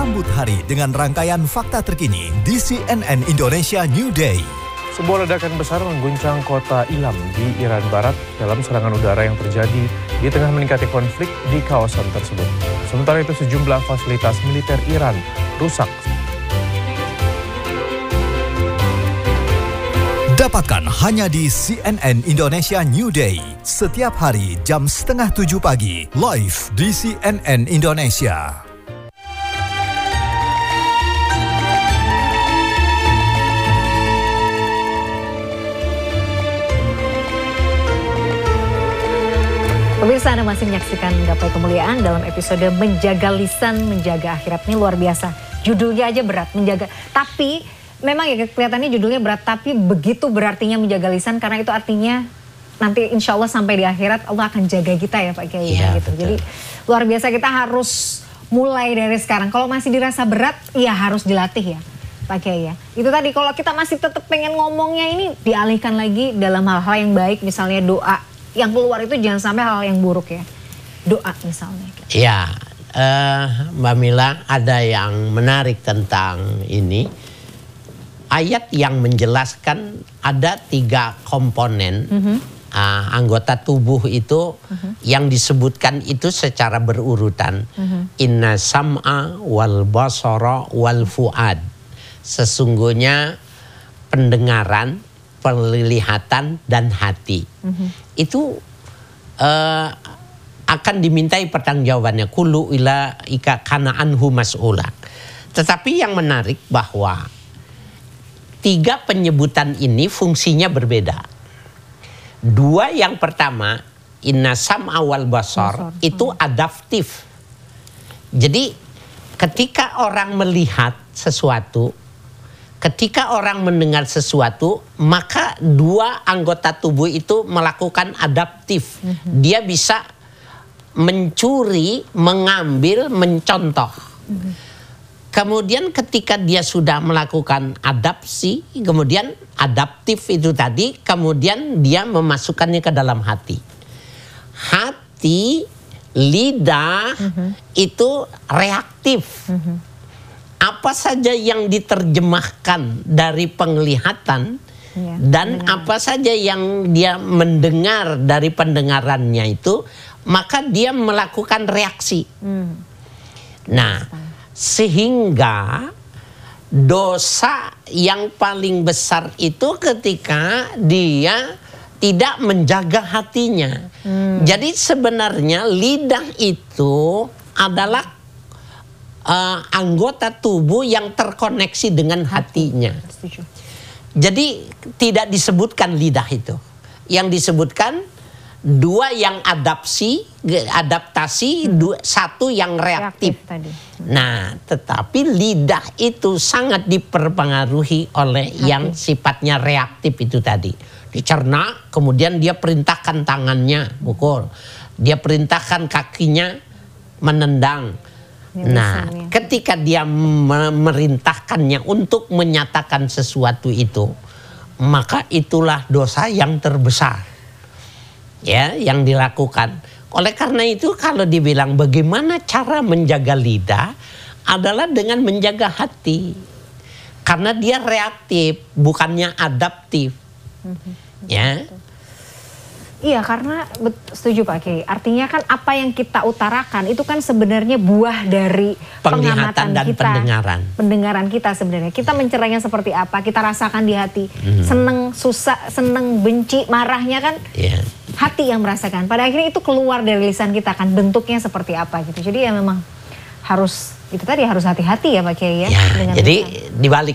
Sambut hari dengan rangkaian fakta terkini di CNN Indonesia New Day. Sebuah ledakan besar mengguncang kota Ilam di Iran Barat dalam serangan udara yang terjadi di tengah meningkatnya konflik di kawasan tersebut. Sementara itu sejumlah fasilitas militer Iran rusak. Dapatkan hanya di CNN Indonesia New Day. Setiap hari jam 6:30 pagi, live di CNN Indonesia. Pemirsa, Anda masih menyaksikan Gapai Kemuliaan dalam episode Menjaga Lisan, Menjaga Akhirat. Ini luar biasa. Judulnya aja berat, menjaga. Tapi memang ya kelihatannya judulnya berat, tapi begitu berartinya menjaga lisan, karena itu artinya nanti insya Allah sampai di akhirat Allah akan jaga kita ya Pak Kiai. Ya, gitu. Jadi luar biasa, kita harus mulai dari sekarang. Kalau masih dirasa berat, ya harus dilatih ya Pak Kiai ya. Itu tadi, kalau kita masih tetap pengen ngomongnya ini, dialihkan lagi dalam hal-hal yang baik, misalnya doa. Yang keluar itu jangan sampai hal yang buruk ya. Doa misalnya. Ya, Mbak Mila, ada yang menarik tentang ini. Ayat yang menjelaskan ada 3 komponen anggota tubuh itu yang disebutkan itu secara berurutan. Inna sam'a wal basara wal fuad. Sesungguhnya pendengaran, penglihatan dan hati. Itu akan dimintai pertanggungjawabannya. Kullu ila ika kana anhu mas'ula. Tetapi yang menarik bahwa 3 penyebutan ini fungsinya berbeda. 2 yang pertama, inna sam'a wal basar, itu adaptif. Jadi ketika orang melihat sesuatu, ketika orang mendengar sesuatu, maka 2 anggota tubuh itu melakukan adaptif. Dia bisa mencuri, mengambil, mencontoh. Kemudian ketika dia sudah melakukan adaptasi, kemudian adaptif itu tadi, kemudian dia memasukkannya ke dalam hati. Hati, lidah itu reaktif. Apa saja yang diterjemahkan dari penglihatan dan apa saja yang dia mendengar dari pendengarannya itu, maka dia melakukan reaksi. Nah, sehingga dosa yang paling besar itu ketika dia tidak menjaga hatinya. Jadi sebenarnya lidah itu adalah anggota tubuh yang terkoneksi dengan hatinya. Jadi tidak disebutkan lidah itu. Yang disebutkan 2 yang adaptasi, 1 yang reaktif. Nah, tetapi lidah itu sangat diperpengaruhi oleh yang sifatnya reaktif itu tadi. Dicerna, kemudian dia perintahkan tangannya pukul, dia perintahkan kakinya menendang. Nah, ketika dia memerintahkannya untuk menyatakan sesuatu itu, maka itulah dosa yang terbesar. Ya, yang dilakukan. Oleh karena itu kalau dibilang bagaimana cara menjaga lidah adalah dengan menjaga hati. Karena dia reaktif, bukannya adaptif. Ya. Iya, karena setuju Pak Kiai. Artinya kan apa yang kita utarakan itu kan sebenarnya buah dari penglihatan dan kita, pendengaran kita sebenarnya. Kita mencerainya seperti apa, kita rasakan di hati. Seneng, susah, seneng, benci, marahnya kan hati yang merasakan. Pada akhirnya itu keluar dari lisan kita kan, bentuknya seperti apa gitu. Jadi ya memang harus, itu tadi harus hati-hati ya Pak Kiai ya. Jadi dibalik